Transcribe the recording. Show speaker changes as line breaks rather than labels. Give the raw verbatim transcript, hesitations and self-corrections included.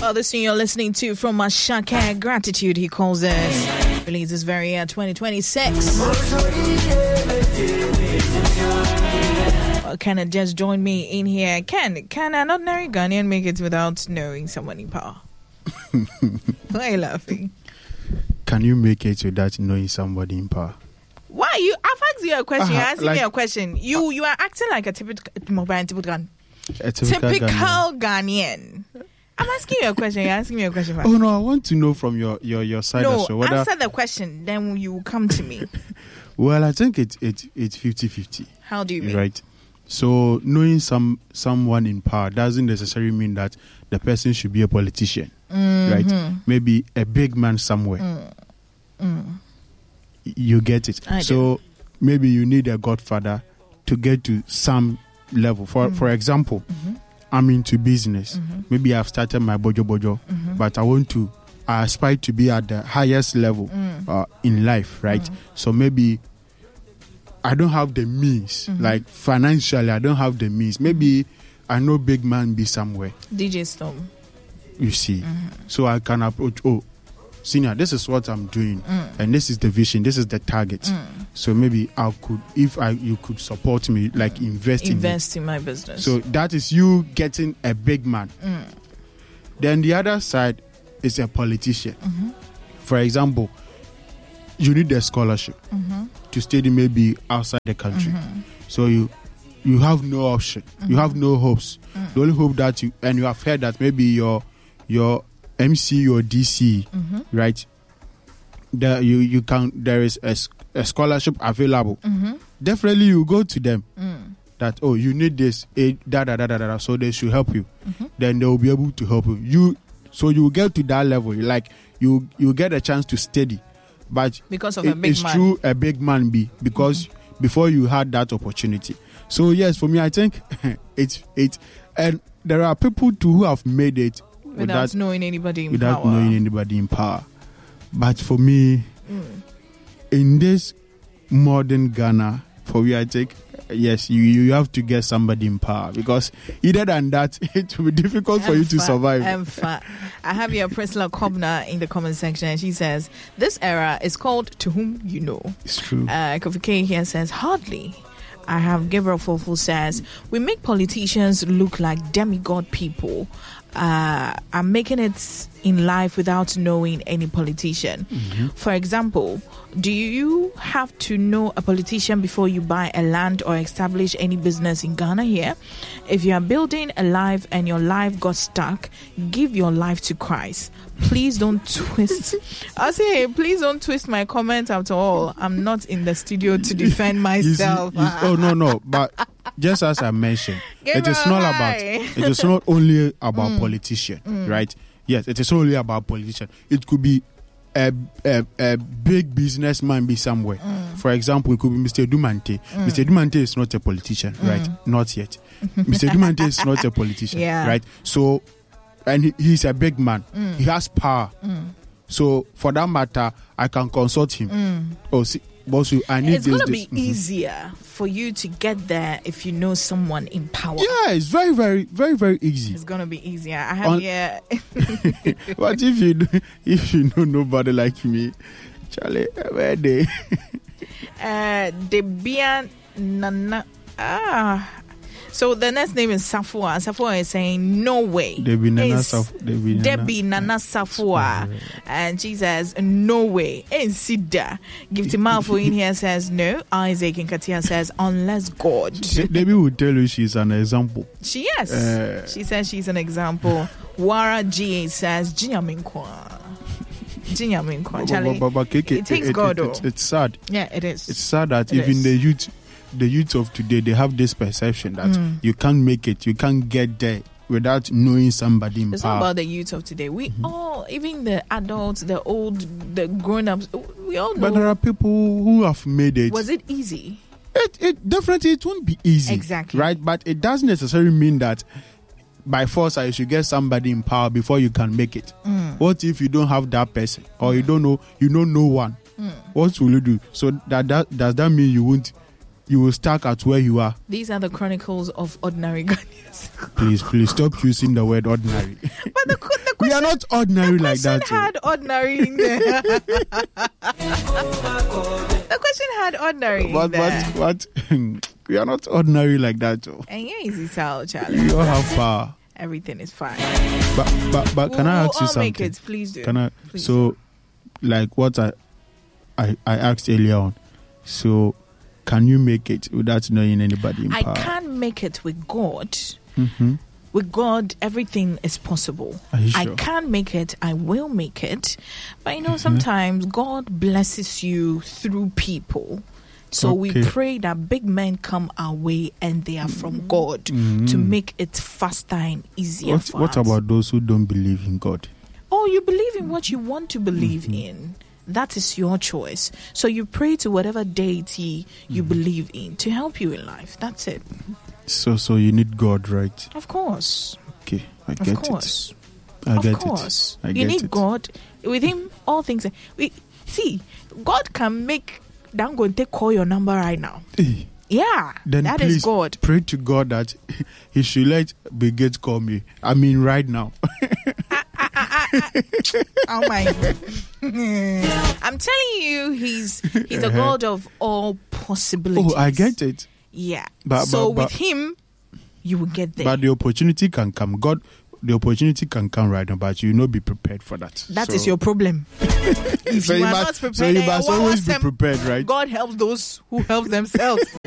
Well, this thing you're listening to from Ashake Gratitude, he calls this. Release this very year, twenty twenty-six. Well, Ken had just joined me in here. Ken, can an ordinary Ghanaian make it without knowing someone in power? Why are you laughing?
Can you make it without knowing somebody in power?
Why? You? I've asked you a question.
Uh-huh,
You're asking
like,
me a question. You you are acting like a typical, typical,
a typical,
typical
Ghanaian.
Ghanaian. I'm asking you a question. You're asking me a question.
Oh no, I want to know from your your, your side.
No,
also, whether,
answer the question. Then you will come to me.
Well, I think it's it, it's fifty-fifty.
How do you mean?
Right. So knowing some someone in power doesn't necessarily mean that the person should be a politician. Mm-hmm. Right. Maybe a big man somewhere. Mm. Mm. You get it.
I
so
do.
Maybe you need a godfather to get to some level. For mm. for example, mm-hmm. I'm into business. Mm-hmm. Maybe I've started my bojo bojo, mm-hmm. but I want to, I aspire to be at the highest level mm. uh, in life, right? Mm. So maybe I don't have the means, mm-hmm. like financially, I don't have the means. Maybe I know big man be somewhere.
D J Storm.
You see,
mm-hmm.
so I can approach. Oh, senior, this is what I'm doing,
mm.
and this is the vision. This is the target. Mm. So maybe I could, if I, you could support me, like invest,
invest
in,
in my business.
So that is you getting a big man. Mm. Then the other side is a politician. Mm-hmm. For example, you need a scholarship mm-hmm. to study maybe outside the country. Mm-hmm. So you you have no option. Mm-hmm. You have no hopes. Mm. The only hope that you, and you have heard that maybe your your M C or D C, mm-hmm. right? There you you can there is a, a scholarship available. Mm-hmm. Definitely, you go to them. Mm. That oh, you need this, a, da da da da da. So they should help you. Mm-hmm. Then they will be able to help you. You so you get to that level. Like you you get a chance to study, but
because of
it,
a big
it's
man.
true a big man be because mm-hmm. before you had that opportunity. So yes, for me, I think it's it's and there are people too who have made it.
Without,
without
knowing anybody in
without
power.
knowing anybody in power. But for me,
mm.
in this modern Ghana, for me, I think, yes, you, you have to get somebody in power because either than that, it will be difficult for you to survive.
I'm fat. I have here Priscilla Kobner in the comment section, and she says, this era is called To Whom You Know.
It's true.
Uh, Kofi K here says, hardly. I have Gabriel Fofu says, we make politicians look like demigod people. Uh, I'm making it in life without knowing any politician. Mm-hmm. For example, do you have to know a politician before you buy a land or establish any business in Ghana here? If you are building a life and your life got stuck, give your life to Christ. Please don't twist. I say, hey, please don't twist my comment after all. I'm not in the studio to defend myself.
You see, you, oh, no, no. But just as I mentioned,
Give
it is not about, it is not only about mm. politician, mm. right? Yes, it is only about politician. It could be a, a, a big businessman be somewhere. Mm. For example, it could be Mister Dumante. Mm. Mister Dumante is not a politician, mm. right? Not yet. Mister Dumante is not a politician, yeah. right? So, and he, he's a big man. Mm. He has power. Mm. So, for that matter, I can consult him. Mm. Oh, see, boss, I need
it's
this.
It's going to be
mm-hmm.
easier for you to get there if you know someone in power.
Yeah, it's very, very, very, very easy.
It's going to be easier. I have On, here.
But if you if you know nobody like me, Charlie, where they?
uh, Debian Nana. Ah. So the next name is Safua. Safua is saying, no way.
Debbie Nana Safua.
Debbie Nana Safua. And she says, no way. And Sida. Gifty Malfo in here says, no. Isaac in Katia says, unless God.
Debbie will tell you she's an example.
She is. Uh, she says she's an example. Wara G says, Jinyaminkwa. Jinyaminkwa. Charlie, but, but, but, it, it takes it, God. It, it,
it, it's sad.
Yeah, it is.
It's sad that
it
even
is.
the youth... The youth of today, they have this perception that mm. you can't make it, you can't get there without knowing somebody in
it's
power.
It's not about the youth of today. We mm-hmm. all, even the adults, the old, the grown-ups, we all know.
But there are people who have made it.
Was it easy?
It, it definitely, it won't be easy.
Exactly.
Right? But it doesn't necessarily mean that by force you should get somebody in power before you can make it. Mm. What if you don't have that person or you don't know, you don't know one? Mm. What will you do? So that, that does that mean you won't You will stuck at where you are?
These are the chronicles of ordinary Ghanaians.
Please, please stop using the word ordinary.
But the, the
we are not ordinary
the
like that.
question had ordinary in there. The question had ordinary in
But
there.
what? What? We are not ordinary like that. Oh.
And yeah, easy tell, Charlie.
We all have power.
Everything is fine.
But but but can
we'll,
I
we'll
ask you
all
something?
make it, please do.
Can I?
Please
So, like what I, I I asked earlier on. So, can you make it without knowing anybody in
I
power?
can't make it with God.
Mm-hmm.
With God, everything is possible.
Are you
I
sure?
can't make it. I will make it. But you know, sometimes God blesses you through people. So we
Okay.
pray that big men come our way and they are from God
Mhm.
to make it faster and easier
What
for
What
us.
about those who don't believe in God?
Oh, you believe in what you want to believe
Mm-hmm.
in. That is your choice. So you pray to whatever deity you
Mm-hmm.
believe in to help you in life. That's it.
So so you need God, right?
Of course.
Okay, I
Of
get
course.
it. I
of
get
course.
it. I
you
get
need
it.
God. With him, all things. We see, God can make Dangote call your number right now.
Hey,
Yeah.
then
that
please
is God.
pray to God that He should let Bill Gates call me. I mean, right now.
Oh my God. I'm telling you, he's he's a God of all possibilities.
Oh, I get it.
Yeah.
But-
so
but-
with him, you will get there.
But the opportunity can come. God, the opportunity can come right now, but you will not be prepared for that.
That
so,
is your problem. If
so
you,
you
are
must,
not prepared,
so you
then
must
what
always
was
be
them-
prepared, right?
God helps those who help themselves.